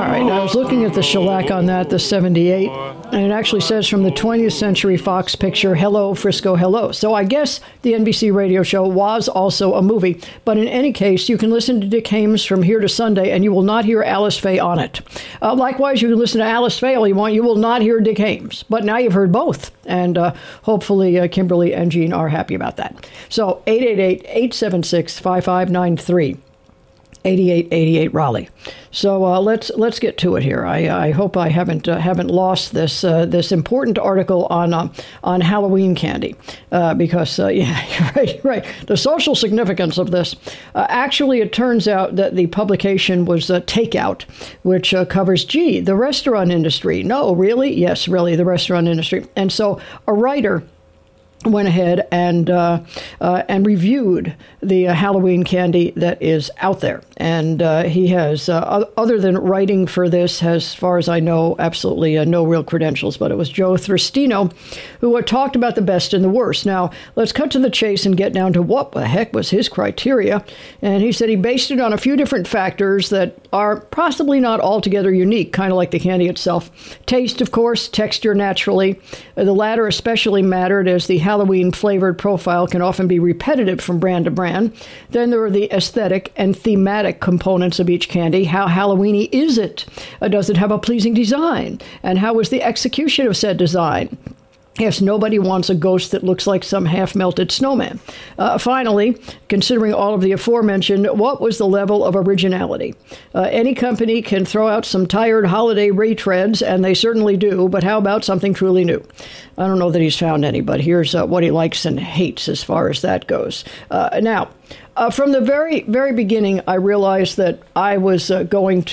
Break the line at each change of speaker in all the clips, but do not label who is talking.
right, I was looking at the shellac on that, the 78, and it actually says from the 20th Century Fox picture, Hello, Frisco, Hello. So I guess the NBC radio show was also a movie. But in any case, you can listen to Dick Haymes from here to Sunday, and you will not hear Alice Faye on it. Likewise, you can listen to Alice Faye all you want. You will not hear Dick Haymes. But now you've heard both. And hopefully Kimberly and Jean are happy about that. So 888-876-5593. 8888 Raleigh. So let's get to it here. I hope I haven't lost this this important article on Halloween candy because yeah, right. The social significance of this. Actually, it turns out that the publication was Takeout, which covers the restaurant industry. No, really? Yes, really, the restaurant industry. And so a writer went ahead and reviewed the Halloween candy that is out there. And he has, other than writing for this, as far as I know, absolutely no real credentials. But it was Joe Thristino who talked about the best and the worst. Now, let's cut to the chase and get down to what the heck was his criteria. And he said he based it on a few different factors that are possibly not altogether unique, kind of like the candy itself. Taste, of course, texture, naturally. The latter especially mattered, as the Halloween flavored profile can often be repetitive from brand to brand. Then there are the aesthetic and thematic components of each candy. How Halloweeny is it? Does it have a pleasing design? And how is the execution of said design? Yes, nobody wants a ghost that looks like some half-melted snowman. Finally, considering all of the aforementioned, what was the level of originality? Any company can throw out some tired holiday retreads, and they certainly do, but how about something truly new? I don't know that he's found any, but here's what he likes and hates as far as that goes. Now, from the very, very beginning, I realized that I was going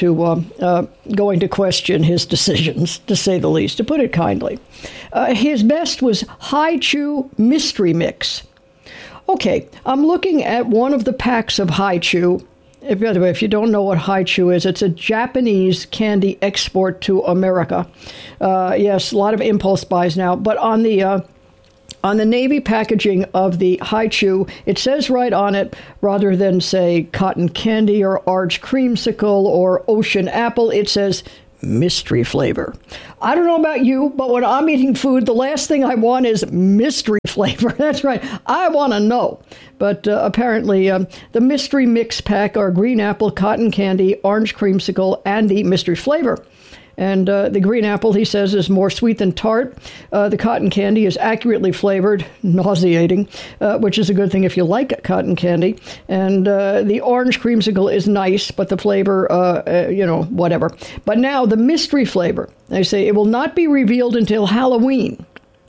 to question his decisions, to say the least, to put it kindly. His best was Hi-Chew Mystery Mix. Okay, I'm looking at one of the packs of Hi-Chew. By the way, if you don't know what Hi-Chew is, it's a Japanese candy export to America. Yes, a lot of impulse buys now, but on the Navy packaging of the Hi-Chew, it says right on it, rather than say cotton candy or Arch creamsicle or ocean apple, it says mystery flavor. I don't know about you, but when I'm eating food, the last thing I want is mystery flavor. That's right. I want to know. But apparently, the mystery mix pack are green apple, cotton candy, orange creamsicle, and the mystery flavor. And the green apple, he says, is more sweet than tart. The cotton candy is accurately flavored, nauseating, which is a good thing if you like cotton candy. And the orange creamsicle is nice, but the flavor, whatever. But now the mystery flavor, they say it will not be revealed until Halloween.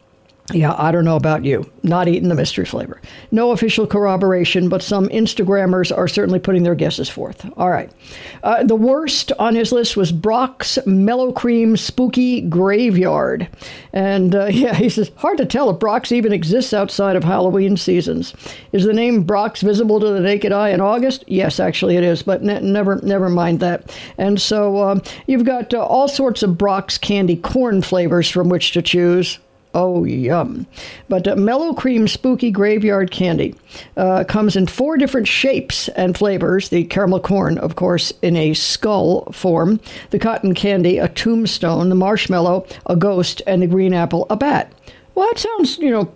Yeah, I don't know about you. Not eating the mystery flavor. No official corroboration, but some Instagrammers are certainly putting their guesses forth. All right. The worst on his list was Brock's Mellow Cream Spooky Graveyard. And he says, hard to tell if Brock's even exists outside of Halloween seasons. Is the name Brock's visible to the naked eye in August? Yes, actually it is, but never mind that. And so you've got all sorts of Brock's candy corn flavors from which to choose. Oh, yum. But Mellow Cream Spooky Graveyard Candy comes in 4 different shapes and flavors. The caramel corn, of course, in a skull form. The cotton candy, a tombstone. The marshmallow, a ghost. And the green apple, a bat. Well, that sounds,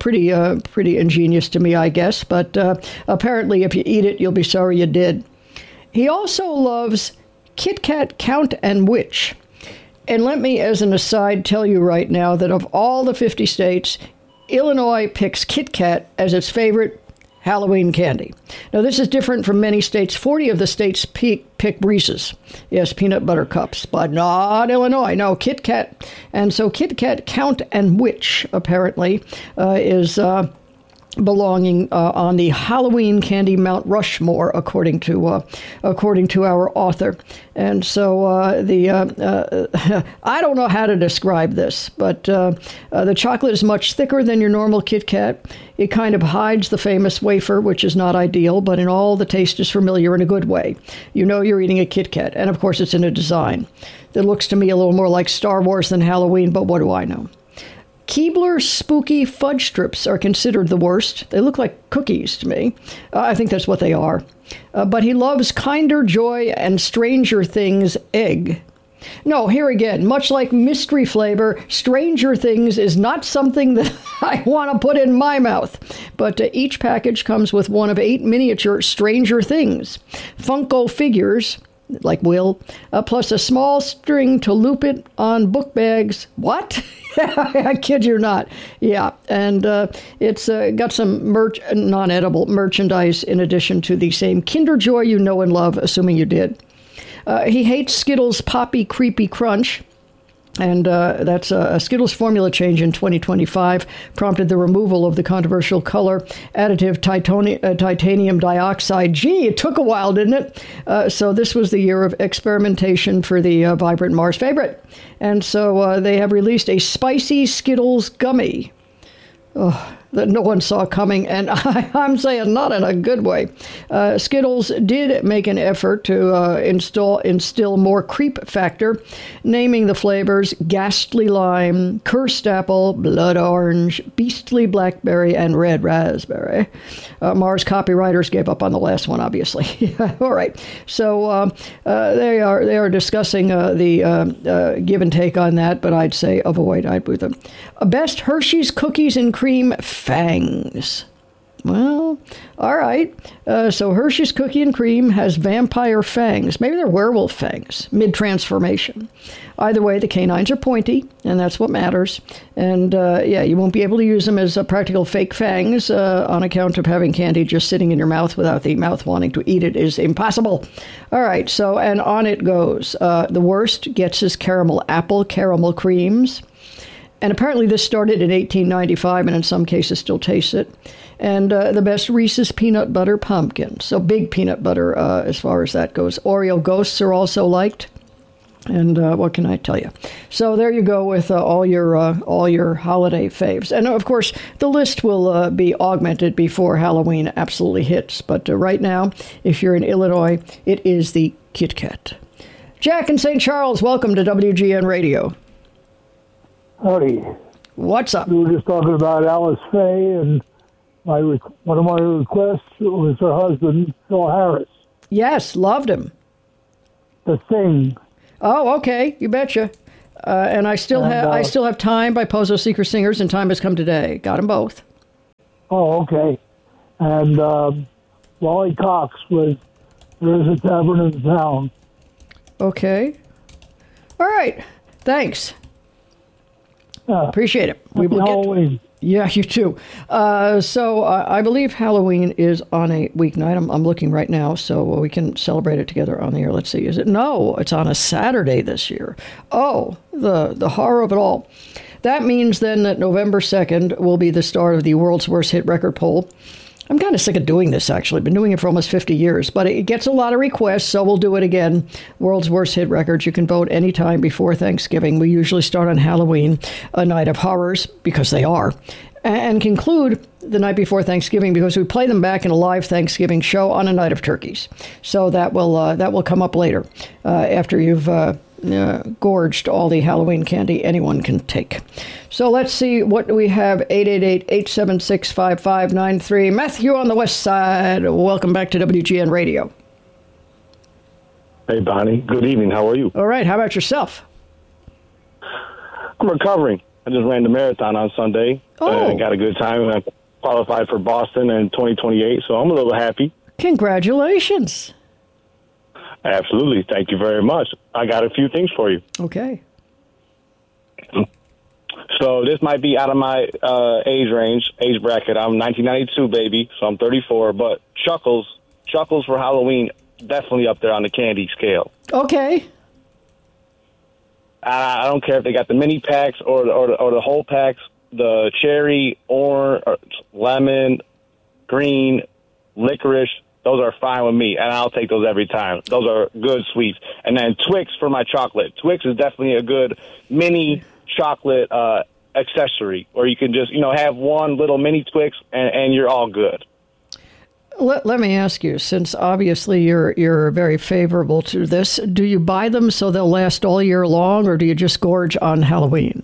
pretty ingenious to me, I guess. But apparently, if you eat it, you'll be sorry you did. He also loves Kit Kat Count and Witch. And let me, as an aside, tell you right now that of all the 50 states, Illinois picks Kit Kat as its favorite Halloween candy. Now, this is different from many states. 40 of the states pick Reese's. Yes, peanut butter cups, but not Illinois. No, Kit Kat. And so Kit Kat Count and Witch, apparently, is belonging on the Halloween candy Mount Rushmore, according to our author. And so I don't know how to describe this, but the chocolate is much thicker than your normal Kit Kat. It kind of hides the famous wafer, which is not ideal, but in all, the taste is familiar in a good way. You know you're eating a Kit Kat, and of course it's in a design that looks to me a little more like Star Wars than Halloween, but what do I know? Keebler Spooky Fudge Strips are considered the worst. They look like cookies to me. I think that's what they are. But he loves Kinder Joy and Stranger Things Egg. No, here again, much like mystery flavor, Stranger Things is not something that I want to put in my mouth. But each package comes with one of 8 miniature Stranger Things Funko figures, like Will, plus a small string to loop it on book bags. What? I kid you not. Yeah, and it's got some non-edible merchandise in addition to the same Kinder Joy you know and love, assuming you did. He hates Skittles Poppy Creepy Crunch. And that's a Skittles formula change in 2025 prompted the removal of the controversial color additive titanium dioxide. Gee, it took a while, didn't it? So this was the year of experimentation for the vibrant Mars favorite. And so they have released a spicy Skittles gummy. That no one saw coming, and I'm saying not in a good way. Skittles did make an effort to instill more creep factor, naming the flavors Ghastly Lime, Cursed Apple, Blood Orange, Beastly Blackberry, and Red Raspberry. Mars copywriters gave up on the last one, obviously. All right, so they are discussing the give and take on that, but I'd say avoid. I'd with them. Best Hershey's Cookies and Cream Fangs. Well, all right. So Hershey's Cookie and Cream has vampire fangs. Maybe they're werewolf fangs, mid-transformation. Either way, the canines are pointy, and that's what matters. And, you won't be able to use them as practical fake fangs on account of having candy just sitting in your mouth without the mouth wanting to eat it is impossible. All right, so, and on it goes. The worst gets his apple caramel creams. And apparently this started in 1895 and in some cases still tastes it. And the best Reese's Peanut Butter Pumpkin. So big peanut butter as far as that goes. Oreo Ghosts are also liked. And what can I tell you? So there you go with all your holiday faves. And of course, the list will be augmented before Halloween absolutely hits. But right now, if you're in Illinois, it is the Kit Kat. Jack in St. Charles, welcome to WGN Radio.
Howdy.
What's up?
We were just talking about Alice Faye, and one of my requests was her husband, Phil Harris.
Yes, loved him.
The Thing.
Oh, okay, you betcha. And I still have Time by Pozo Seeker Singers and Time Has Come Today. Got them both.
Oh, okay. And Wally Cox was There Is a Tavern in Town.
Okay. All right. Thanks. Appreciate it. We will
Halloween.
Yeah, you too. So I believe Halloween is on a weeknight. I'm looking right now, so we can celebrate it together on the air. Let's see. Is it? No, it's on a Saturday this year. Oh, the horror of it all. That means then that November 2nd will be the start of the world's worst hit record poll. I'm kind of sick of doing this, actually. I've been doing it for almost 50 years, but it gets a lot of requests, so we'll do it again. World's Worst Hit Records. You can vote anytime before Thanksgiving. We usually start on Halloween, a night of horrors, because they are, and conclude the night before Thanksgiving because we play them back in a live Thanksgiving show on a night of turkeys. So that will come up later after you've gorged all the Halloween candy anyone can take. So let's see what we have. 888-876-5593. Matthew on the West Side. Welcome back to WGN Radio.
Hey, Bonnie. Good evening. How are you?
All right. How about yourself?
I'm recovering. I just ran the marathon on Sunday.
Oh.
Got a good time. I qualified for Boston in 2028, so I'm a little happy.
Congratulations.
Absolutely. Thank you very much. I got a few things for you.
Okay.
So this might be out of my age bracket. I'm 1992 baby, so I'm 34. But Chuckles for Halloween, definitely up there on the candy scale.
Okay.
I don't care if they got the mini packs or the whole packs. The cherry, orange, lemon, green, licorice. Those are fine with me, and I'll take those every time. Those are good sweets. And then Twix for my chocolate. Twix is definitely a good mini chocolate accessory, where you can just, have one little mini Twix, and you're all good.
Let me ask you, since obviously you're very favorable to this, do you buy them so they'll last all year long, or do you just gorge on Halloween?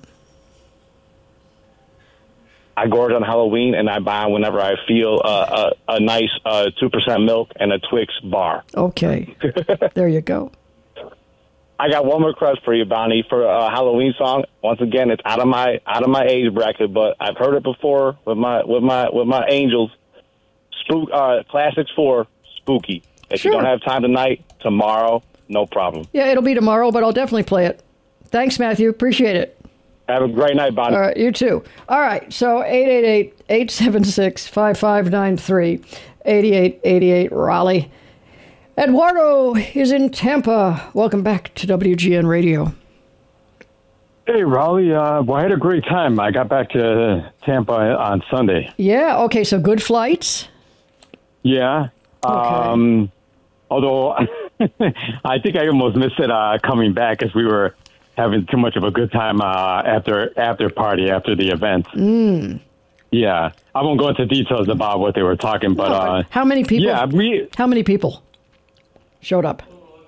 I gorge on Halloween, and I buy them whenever I feel a nice 2% milk and a Twix bar.
Okay. There you go.
I got one request for you, Bonnie, for a Halloween song. Once again, it's out of my age bracket, but I've heard it before with my Angels. Classics 4, Spooky. If
Sure.
you don't have time tonight, tomorrow, no problem.
Yeah, it'll be tomorrow, but I'll definitely play it. Thanks, Matthew. Appreciate it.
Have a great night, Bonnie.
All right, you too. All right, so 888-876-5593, 8888 Raleigh. Eduardo is in Tampa. Welcome back to WGN Radio.
Hey, Raleigh. Well, I had a great time. I got back to Tampa on Sunday.
Yeah, okay, so good flights?
Yeah.
Okay.
Although I think I almost missed it coming back because we were having too much of a good time after party after the event. Yeah. I won't go into details about what they were talking, but
how many people?
Yeah,
How many people showed up?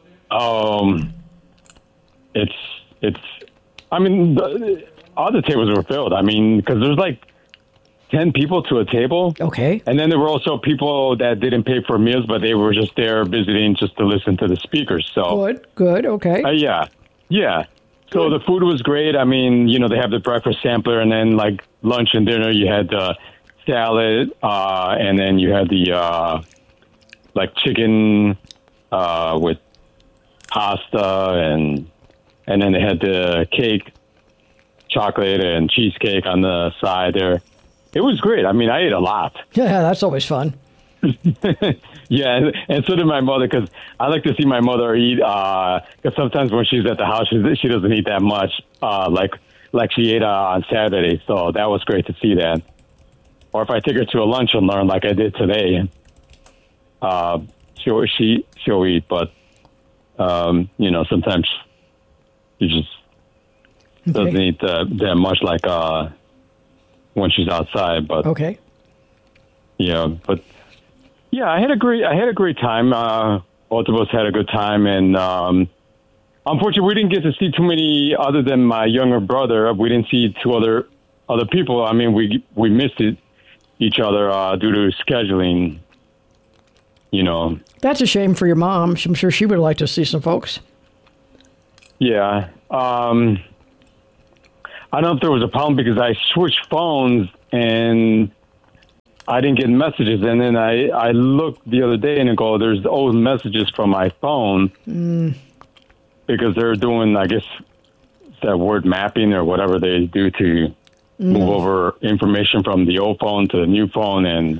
It's. I mean, all the tables were filled. I mean, because there's like 10 people to a table.
Okay.
And then there were also people that didn't pay for meals, but they were just there visiting just to listen to the speakers. So
Good. Okay.
yeah. So the food was great. I mean, they have the breakfast sampler, and then like lunch and dinner, you had the salad, and then you had the like chicken with pasta, and then they had the cake, chocolate and cheesecake on the side there. It was great. I mean, I ate a lot.
Yeah, that's always fun.
Yeah, and so did my mother, because I like to see my mother eat, because sometimes when she's at the house, she doesn't eat that much, like she ate on Saturday. So that was great to see that. Or if I take her to a lunch and learn like I did today, she'll eat, but, sometimes she just doesn't eat that much like when she's outside. But
Okay.
yeah, but yeah, I had a great time. Both of us had a good time, and unfortunately, we didn't get to see too many other than my younger brother. We didn't see two other people. I mean, we missed each other due to scheduling.
That's a shame for your mom. I'm sure she would like to see some folks.
Yeah. I don't know if there was a problem because I switched phones and I didn't get messages. And then I looked the other day and I go, there's old messages from my phone because they're doing, I guess, that word mapping or whatever they do to move over information from the old phone to the new phone.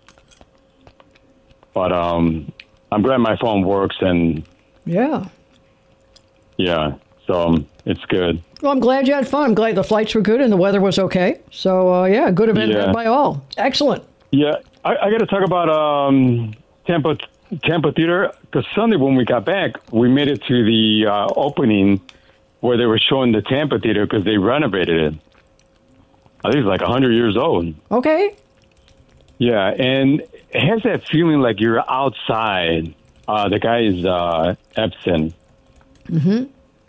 But I'm glad my phone works, and
Yeah.
so it's good.
Well, I'm glad you had fun. I'm glad the flights were good and the weather was okay. So, good event
Yeah.
by all. Excellent.
Yeah, I got to talk about Tampa Theater, because Sunday when we got back, we made it to the opening where they were showing the Tampa Theater because they renovated it. I think it's like 100 years old.
Okay.
Yeah, and it has that feeling like you're outside. The guy is Epson.
Mm-hmm.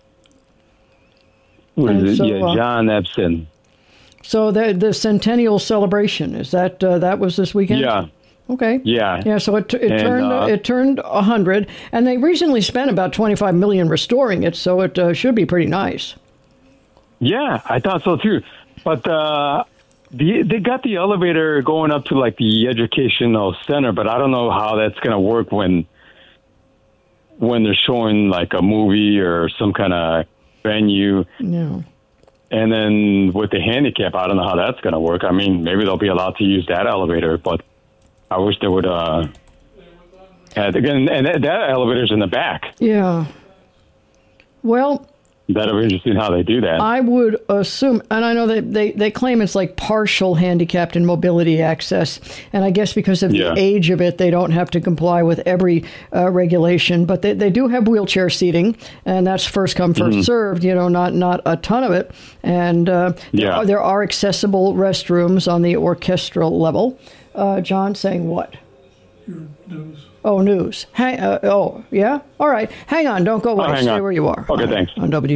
What
And
is it?
so,
Yeah, John Epson.
So the centennial celebration, is that was this weekend?
Yeah.
Okay.
Yeah.
Yeah. So it turned 100, and they recently spent about $25 million restoring it, so it should be pretty nice.
Yeah, I thought so too. But they got the elevator going up to like the educational center, but I don't know how that's going to work when they're showing like a movie or some kind of venue.
No.
And then with the handicap, I don't know how that's going to work. I mean, maybe they'll be allowed to use that elevator, but I wish they would. And that elevator's in the back.
Yeah. Well,
That'll be interesting how they do that.
I would assume, and I know that they claim it's like partial handicapped and mobility access, and I guess because of the age of it, they don't have to comply with every regulation, but they do have wheelchair seating, and that's first come, first served, not a ton of it, and there are accessible restrooms on the orchestral level. John saying what?
Your news.
Oh, news. Yeah? All right. Hang on. Don't go away. Stay where you are.
Okay, thanks.
On